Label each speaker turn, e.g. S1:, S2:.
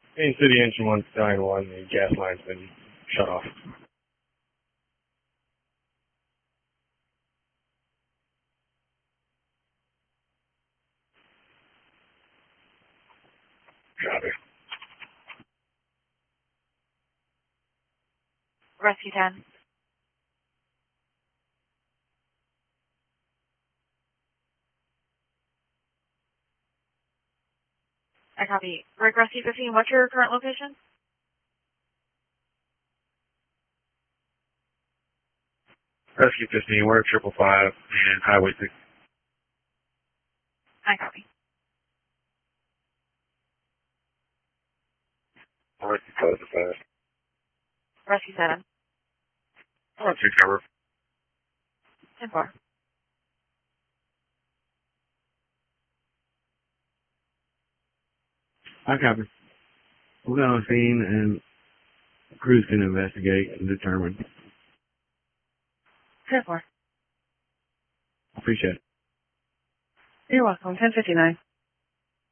S1: Main City Engine 1 Battalion 1, the gas line's been shut off. Copy.
S2: Rescue 10. I copy. Rick, Rescue 15, what's your current location?
S1: Rescue 15, we're at 555 and Highway 6.
S2: I copy.
S1: Rescue 555.
S2: Rescue 7.
S1: I want to cover.
S2: 10-4.
S1: I copy. We'll go on scene and crews can investigate and determine.
S2: 10-4.
S1: Appreciate it.
S2: You're welcome. 1059.